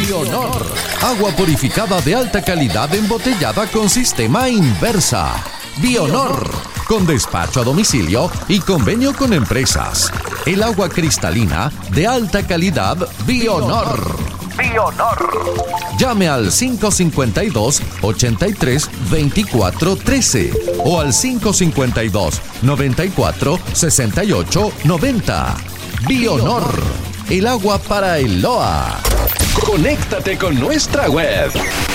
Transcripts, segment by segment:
Bionor, agua purificada de alta calidad embotellada con sistema inversa. Bionor, con despacho a domicilio y convenio con empresas. El agua cristalina de alta calidad Bionor. Bionor. Llame al 552-83-2413 o al 552-94-68-90. Bionor, el agua para el Loa. Conéctate con nuestra web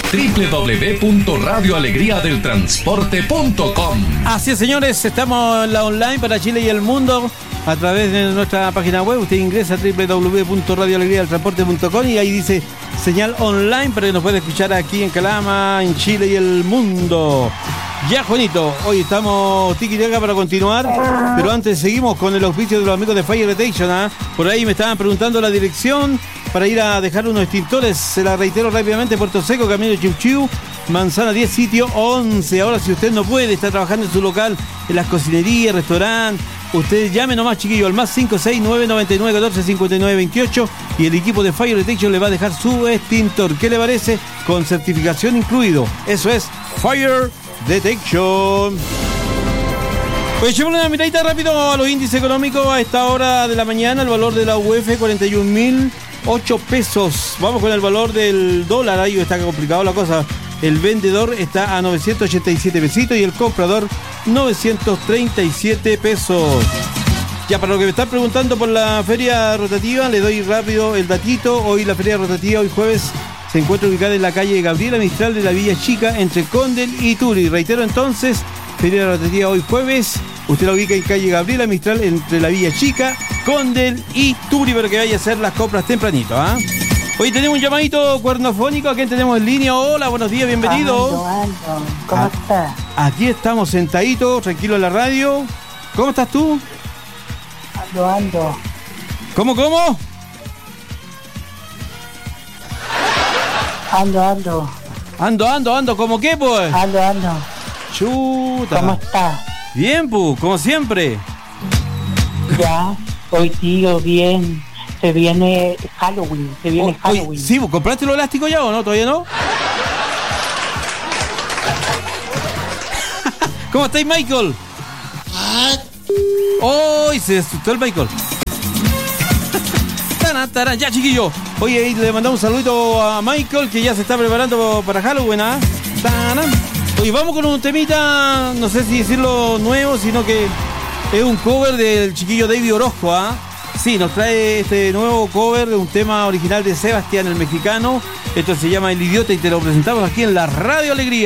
www.radioalegriadeltransporte.com. Así es, señores, estamos en la online para Chile y el mundo a través de nuestra página web. Usted ingresa a www.radioalegriadeltransporte.com y ahí dice señal online para que nos pueda escuchar aquí en Calama, en Chile y el mundo. Ya, Juanito, hoy estamos tiki-taka para continuar, pero antes seguimos con el auspicio de los amigos de Fire Detection, ¿eh? Por ahí me estaban preguntando la dirección para ir a dejar unos extintores. Se la reitero rápidamente: Puerto Seco, Camino Chiu Chiu, Manzana 10, sitio 11. Ahora, si usted no puede, está trabajando en su local, en las cocinerías, restaurante, usted llame nomás, chiquillo, al más 569-9914-5928 y el equipo de Fire Detection le va a dejar su extintor. ¿Qué le parece? Con certificación incluido. Eso es Fire Detection. Pues echémosle una miradita rápido a los índices económicos a esta hora de la mañana. El valor de la UF 41.008 pesos. Vamos con el valor del dólar. Ahí está complicado la cosa. El vendedor está a 987 pesitos y el comprador 937 pesos. Ya, para lo que me están preguntando por la feria rotativa, le doy rápido el datito. Hoy la feria rotativa, hoy jueves, se encuentra ubicada en la calle Gabriela Mistral de la Villa Chica, entre Condel y Turi. Reitero entonces, feria rotativa hoy jueves, usted la ubica en calle Gabriela Mistral, entre la Villa Chica, Condel y Turi, para que vaya a hacer las compras tempranito, ¿ah? Hoy tenemos un llamadito cuernofónico. ¿A quién tenemos en línea? Hola, buenos días, bienvenido. Ando. ¿Cómo estás? Aquí estamos sentaditos, tranquilos en la radio. ¿Cómo estás tú? Ando. ¿Cómo? Ando, ¿cómo qué, pues? Ando. Chuta. ¿Cómo estás? Bien, pues, como siempre. Ya, hoy tío, bien. Se viene Halloween, Halloween. Sí, ¿compraste los elásticos ya o no? ¿Todavía no? ¿Cómo estáis, Michael? ¡Ay! Se asustó el Michael. Tarán. Ya, chiquillo. Oye, ahí le mandamos un saludito a Michael, que ya se está preparando para Halloween, ¿ah? Oye, vamos con un temita, no sé si decirlo nuevo, sino que es un cover del chiquillo David Orozco, ¿ah? Sí, nos trae este nuevo cover de un tema original de Sebastián el Mexicano. Esto se llama El Idiota y te lo presentamos aquí en la Radio Alegría.